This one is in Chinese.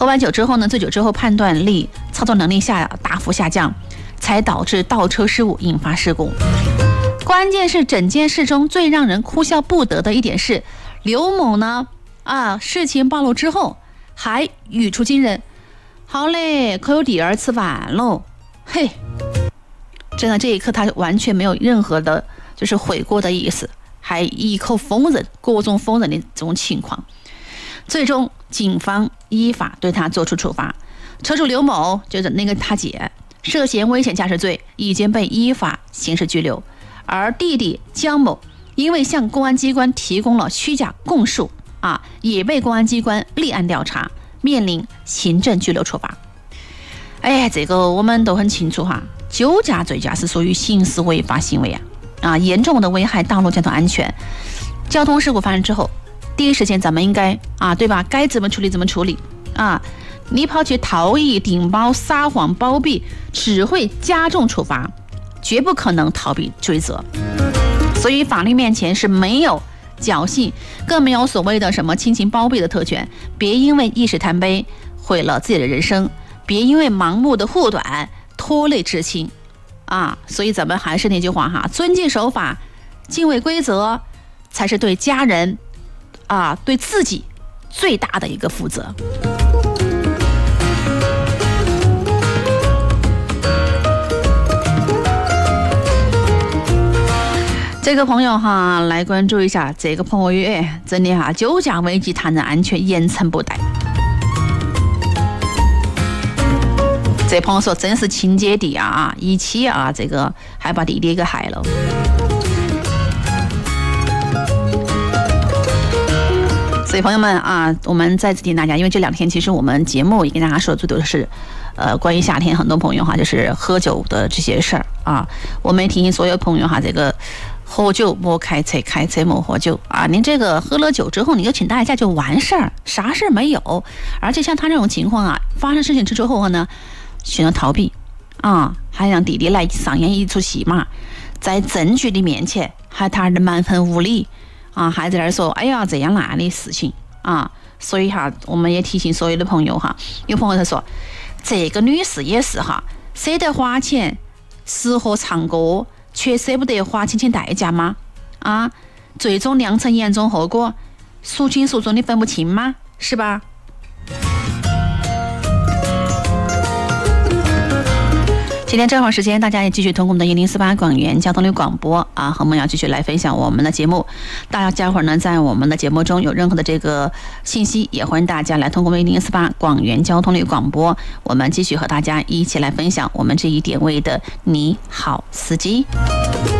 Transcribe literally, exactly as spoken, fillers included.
完酒之后呢，醉酒之后判断力、操作能力下大幅下降，才导致倒车失误引发事故。关键是整件事中最让人哭笑不得的一点是，刘某呢啊，事情暴露之后还语出惊人，好嘞，可有第二次饭喽，嘿，真的这一刻他完全没有任何的就是悔过的意思，还一口否认，各种否认的这种情况。最终警方依法对他作出处罚，车主刘某就是那个他姐，涉嫌危险驾驶罪已经被依法刑事拘留，而弟弟江某因为向公安机关提供了虚假供述啊，也被公安机关立案调查，面临行政拘留处罚。哎，这个我们都很清楚哈，酒驾醉驾是属于刑事违法行为啊，啊，严重的危害道路交通安全。交通事故发生之后，第一时间咱们应该啊，对吧？该怎么处理怎么处理啊！你跑去逃逸、顶包、撒谎、包庇，只会加重处罚，绝不可能逃避追责。所以法律面前是没有侥幸，更没有所谓的什么亲情包庇的特权。别因为一时贪杯毁了自己的人生，别因为盲目的护短拖累至亲啊！所以咱们还是那句话哈，遵纪守法、敬畏规则，才是对家人啊，对自己最大的一个负责。这个朋友哈，来关注一下这个朋友约，真的哈，酒驾危及他人安全，严惩不贷。这朋友说真是亲姐弟啊，一起啊，这个还把弟弟给害了。所以朋友们啊，我们再次提醒大家，因为这两天其实我们节目也跟大家说最多的是呃，关于夏天很多朋友哈，就是喝酒的这些事儿啊，我们也提醒所有朋友哈，这个喝酒莫开车，开车莫喝酒啊！您这个喝了酒之后，你就请大家就完事儿，啥事儿没有。而且像他这种情况啊，发生事情之后呢，选择逃避啊，还让弟弟来上演一出戏嘛，在证据的面前还他的蛮横无理啊，还在那儿说哎呀这样那的事情啊。所以哈，我们也提醒所有的朋友哈，有朋友他说这个女士也是哈，舍得花钱适合唱歌，却舍不得花钱钱代价吗？啊，最终酿成严重后果，孰轻孰重你分不清吗？是吧？今天这会儿时间，大家也继续通过我们的一零四八广元交通旅广播啊，和我们要继续来分享我们的节目。大家伙儿呢，在我们的节目中有任何的这个信息，也欢迎大家来通过一零四八广元交通旅广播，我们继续和大家一起来分享我们这一点位的你好司机。